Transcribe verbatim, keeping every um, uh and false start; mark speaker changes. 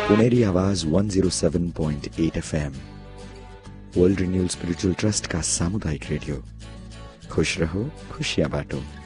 Speaker 1: पुनेरी आवाज एक सौ सात पॉइंट आठ FM, world renewal spiritual trust का सामुदायिक रेडियो। खुश रहो, खुशियां बांटो।